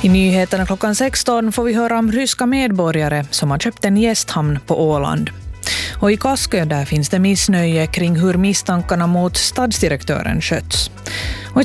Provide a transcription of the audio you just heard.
I nyheterna klockan 16 får vi höra om ryska medborgare som har köpt en gästhamn på Åland. Och i Kaskö där finns det missnöje kring hur misstankarna mot stadsdirektören sköts. Och